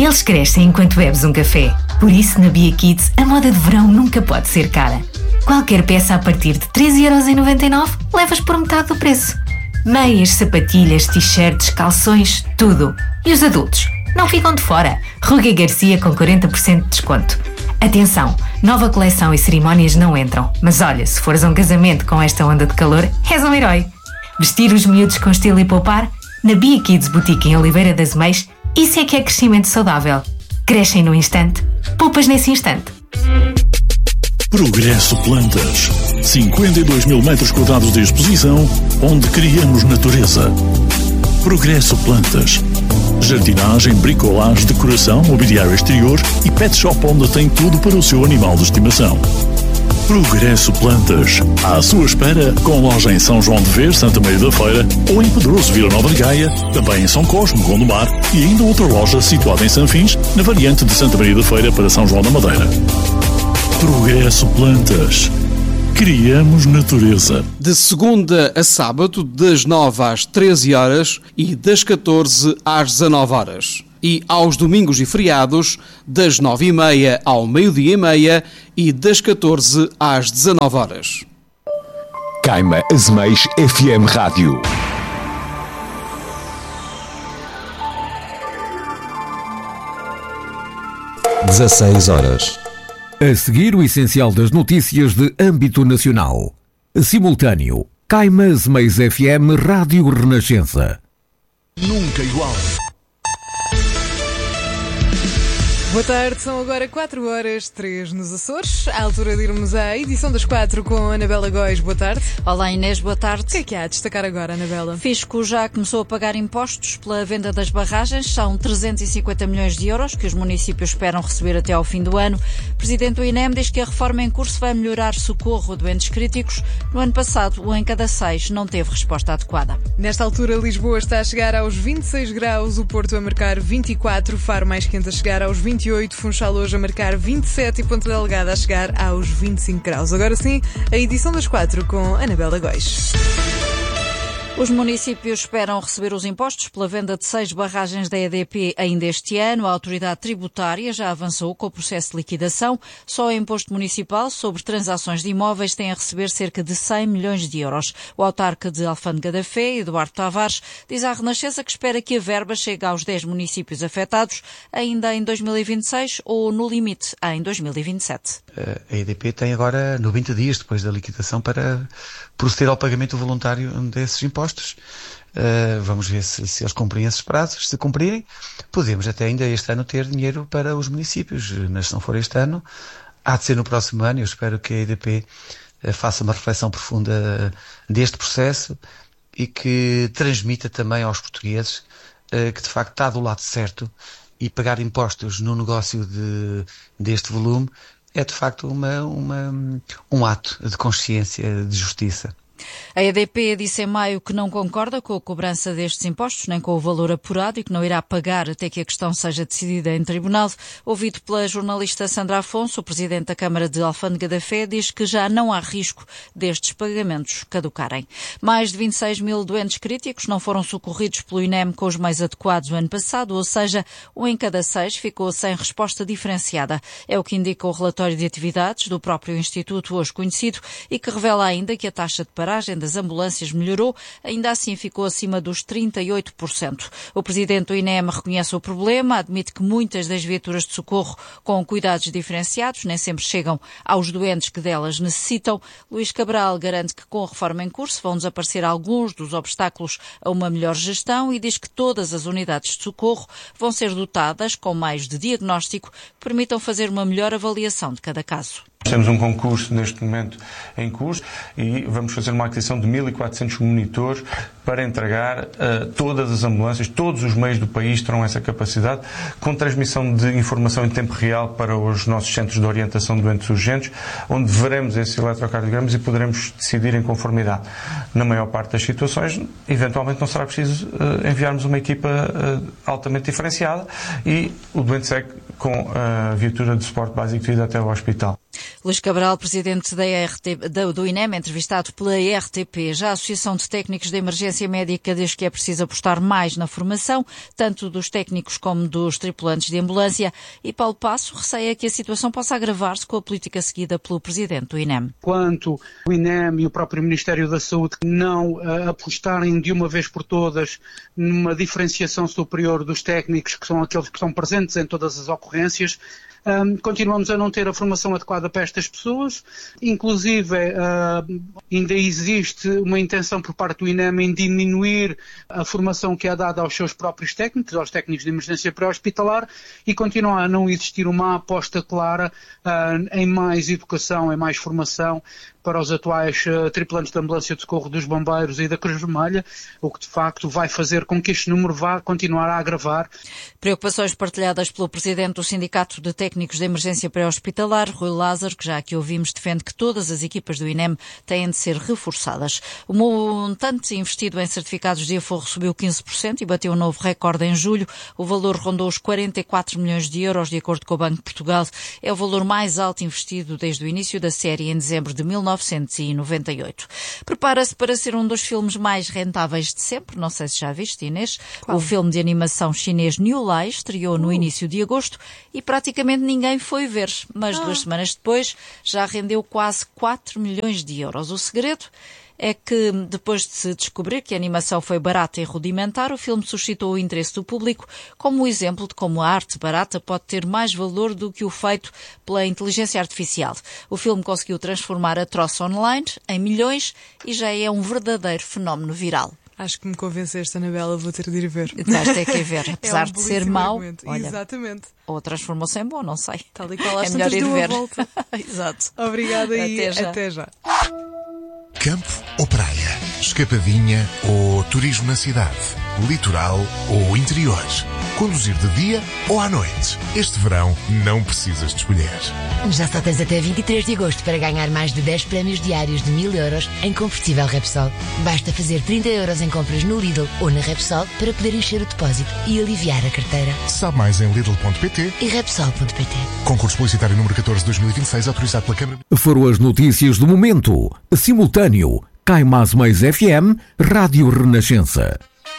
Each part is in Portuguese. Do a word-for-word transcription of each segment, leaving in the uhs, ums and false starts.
Eles crescem enquanto bebes um café. Por isso, na Bia Kids, a moda de verão nunca pode ser cara. Qualquer peça a partir de treze euros e noventa e nove levas por metade do preço. Meias, sapatilhas, t-shirts, calções, tudo. E os adultos? Não ficam de fora. Ruga Garcia com quarenta por cento de desconto. Atenção, nova coleção e cerimónias não entram. Mas olha, se fores a um casamento com esta onda de calor, és um herói. Vestir os miúdos com estilo e poupar? Na Bia Kids Boutique em Oliveira das Meias, isso é que é crescimento saudável. Crescem no instante, poupas nesse instante. Progresso Plantas. cinquenta e dois mil metros quadrados de exposição, onde criamos natureza. Progresso Plantas. Jardinagem, bricolagem, decoração, mobiliário exterior e pet shop onde tem tudo para o seu animal de estimação. Progresso Plantas. À sua espera, com loja em São João de Ver, Santa Maria da Feira, ou em Pedroso, Vila Nova de Gaia, também em São Cosme, Gondomar, e ainda outra loja situada em Sanfins, na variante de Santa Maria da Feira para São João da Madeira. Progresso Plantas. Criamos natureza. De segunda a sábado, das nove às treze horas e das catorze às dezanove horas. E aos domingos e feriados, das nove e meia ao meio-dia e meia e das catorze às dezanove horas. Caima Azeméis F M Rádio. dezasseis horas. A seguir, o essencial das notícias de âmbito nacional. Simultâneo. Caima Azeméis F M Rádio Renascença. Nunca igual. Boa tarde, são agora quatro horas, três nos Açores. À altura de irmos à edição das quatro com a Anabela Góis. Boa tarde. Olá Inês, boa tarde. O que é que há a destacar agora, Anabela? Fisco já começou a pagar impostos pela venda das barragens. São trezentos e cinquenta milhões de euros que os municípios esperam receber até ao fim do ano. O presidente do I N E M diz que a reforma em curso vai melhorar socorro a doentes críticos. No ano passado, um em cada seis não teve resposta adequada. Nesta altura, Lisboa está a chegar aos vinte e seis graus, o Porto a marcar vinte e quatro, Faro mais quente a chegar aos vinte e oito, Funchal hoje a marcar vinte e sete e Ponta Delgada a chegar aos vinte e cinco graus. Agora sim, a edição das quatro com Anabela Góis. Os municípios esperam receber os impostos pela venda de seis barragens da E D P ainda este ano. A autoridade tributária já avançou com o processo de liquidação. Só o imposto municipal sobre transações de imóveis tem a receber cerca de cem milhões de euros. O autarca de Alfândega da Fé, Eduardo Tavares, diz à Renascença que espera que a verba chegue aos dez municípios afetados ainda em dois mil e vinte e seis ou, no limite, em dois mil e vinte e sete. A E D P tem agora noventa dias depois da liquidação para proceder ao pagamento voluntário desses impostos. Uh, vamos ver se, se eles cumprem esses prazos. Se cumprirem, podemos até ainda este ano ter dinheiro para os municípios, mas se não for este ano, há de ser no próximo ano. Eu espero que a E D P uh, faça uma reflexão profunda deste processo e que transmita também aos portugueses uh, que de facto está do lado certo, e pagar impostos no negócio de, deste volume é de facto uma, uma, um ato de consciência, de justiça. A E D P disse em maio que não concorda com a cobrança destes impostos, nem com o valor apurado, e que não irá pagar até que a questão seja decidida em tribunal. Ouvido pela jornalista Sandra Afonso, o presidente da Câmara de Alfândega da Fé diz que já não há risco destes pagamentos caducarem. Mais de vinte e seis mil doentes críticos não foram socorridos pelo I N E M com os meios adequados o ano passado, ou seja, um em cada seis ficou sem resposta diferenciada. É o que indica o relatório de atividades do próprio Instituto hoje conhecido e que revela ainda que a taxa de paragem das ambulâncias melhorou, ainda assim ficou acima dos trinta e oito por cento. O presidente do I N E M reconhece o problema, admite que muitas das viaturas de socorro com cuidados diferenciados nem sempre chegam aos doentes que delas necessitam. Luís Cabral garante que com a reforma em curso vão desaparecer alguns dos obstáculos a uma melhor gestão e diz que todas as unidades de socorro vão ser dotadas com meios de diagnóstico que permitam fazer uma melhor avaliação de cada caso. Temos um concurso neste momento em curso e vamos fazer uma aquisição de mil e quatrocentos monitores para entregar uh, todas as ambulâncias, todos os meios do país terão essa capacidade, com transmissão de informação em tempo real para os nossos centros de orientação de doentes urgentes, onde veremos esses eletrocardiogramas e poderemos decidir em conformidade. Na maior parte das situações, eventualmente não será preciso uh, enviarmos uma equipa uh, altamente diferenciada e o doente segue com a viatura de suporte básico de vida até ao hospital. Luís Cabral, presidente da R T P, do I N E M, entrevistado pela R T P. Já a Associação de Técnicos de Emergência Médica diz que é preciso apostar mais na formação, tanto dos técnicos como dos tripulantes de ambulância. E Paulo Passo receia que a situação possa agravar-se com a política seguida pelo presidente do I N E M. Quanto o I N E M e o próprio Ministério da Saúde não uh, apostarem de uma vez por todas numa diferenciação superior dos técnicos, que são aqueles que estão presentes em todas as ocorrências, Um, continuamos a não ter a formação adequada para estas pessoas, inclusive uh, ainda existe uma intenção por parte do I N E M em diminuir a formação que é dada aos seus próprios técnicos, aos técnicos de emergência pré-hospitalar, e continua a não existir uma aposta clara uh, em mais educação, em mais formação para os atuais uh, tripulantes de ambulância de socorro dos bombeiros e da Cruz Vermelha, o que de facto vai fazer com que este número vá continuar a agravar. Preocupações partilhadas pelo presidente do Sindicato de Técnicos de Emergência Pré-Hospitalar, Rui Lázaro, que já aqui ouvimos, defende que todas as equipas do I N E M têm de ser reforçadas. O montante investido em certificados de aforro subiu quinze por cento e bateu um novo recorde em julho. O valor rondou os quarenta e quatro milhões de euros, de acordo com o Banco de Portugal. É o valor mais alto investido desde o início da série, em dezembro de mil novecentos e noventa e oito. Prepara-se para ser um dos filmes mais rentáveis de sempre. Não sei se já viste, Inês. Qual? O filme de animação chinês New Lai estreou no uh. início de agosto e praticamente ninguém foi ver, mas ah. duas semanas depois já rendeu quase quatro milhões de euros. O segredo é que, depois de se descobrir que a animação foi barata e rudimentar, o filme suscitou o interesse do público como um exemplo de como a arte barata pode ter mais valor do que o feito pela inteligência artificial. O filme conseguiu transformar a troça online em milhões e já é um verdadeiro fenómeno viral. Acho que me convenceste, Anabela, vou ter de ir ver. Vais ter que ir ver, apesar é um de ser mau. Olha, exatamente. Ou transformou-se em bom, não sei. Tal e qual, é melhor ir ver. Volta. Exato. Obrigada e até já. Até já. Campo ou praia? Escapadinha ou turismo na cidade? Litoral ou interior? Conduzir de dia ou à noite? Este verão não precisas de escolher. Já só tens até vinte e três de agosto para ganhar mais de dez prémios diários de mil euros em combustível Repsol. Basta fazer trinta euros em compras no Lidl ou na Repsol para poder encher o depósito e aliviar a carteira. Sabe mais em lidl ponto pt e repsol ponto pt. Concurso publicitário número catorze de dois mil e vinte e seis, autorizado pela Câmara. Foram as notícias do momento. Simultâneo. Caima Azemais F M, Rádio Renascença.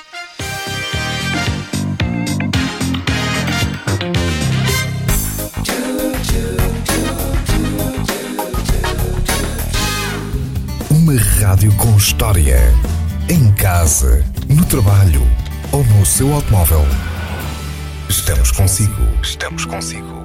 Uma rádio com história. Em casa, no trabalho ou no seu automóvel. Estamos consigo. Estamos consigo.